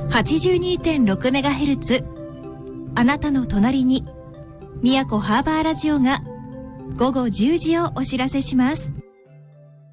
82.6MHz あなたの隣に宮古ハーバーラジオが午後10時をお知らせします。